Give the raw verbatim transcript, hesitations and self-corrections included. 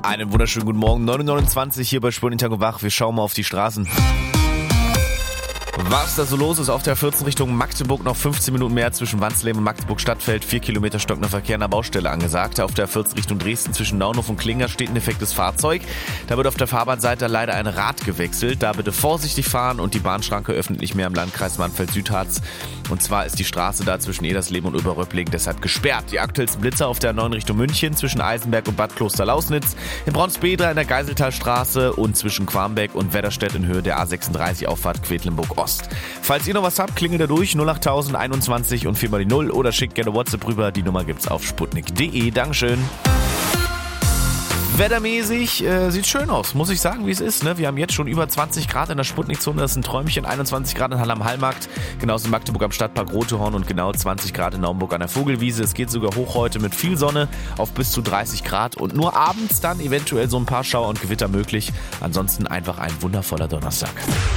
Einen wunderschönen guten Morgen, neun Uhr neunundzwanzig hier bei Sputnik Tag und Wach. Wir schauen mal auf die Straßen. Was da so los ist auf der vierzehn Richtung Magdeburg, noch fünfzehn Minuten mehr zwischen Wansleben und Magdeburg Stadtfeld, vier Kilometer stockender Verkehr an der Baustelle angesagt. Auf der vierzehn Richtung Dresden zwischen Naunhof und Klinger steht ein defektes Fahrzeug. Da wird auf der Fahrbahnseite leider ein Rad gewechselt. Da bitte vorsichtig fahren und die Bahnschranke öffnet nicht mehr im Landkreis Mannfeld-Südharz. Und zwar ist die Straße da zwischen Edersleben und Oberröpplingen deshalb gesperrt. Die aktuellsten Blitzer auf der neuen Richtung München zwischen Eisenberg und Bad Kloster-Lausnitz, in Braunsbedra in der Geiseltalstraße und zwischen Quarmbeck und Wedderstedt in Höhe der A sechsunddreißig Auffahrt Quedlinburg-Ost. Falls ihr noch was habt, klingelt da durch null achttausend einundzwanzig und viermal die null oder schickt gerne WhatsApp rüber. Die Nummer gibt's auf sputnik punkt de. Dankeschön. Wettermäßig äh, sieht schön aus, muss ich sagen, wie es ist. Ne? Wir haben jetzt schon über zwanzig Grad in der Sputnik-Zone, das ist ein Träumchen, einundzwanzig Grad in Halle am Hallmarkt, genauso in Magdeburg am Stadtpark Rotehorn und genau zwanzig Grad in Naumburg an der Vogelwiese. Es geht sogar hoch heute mit viel Sonne auf bis zu dreißig Grad und nur abends dann eventuell so ein paar Schauer und Gewitter möglich. Ansonsten einfach ein wundervoller Donnerstag.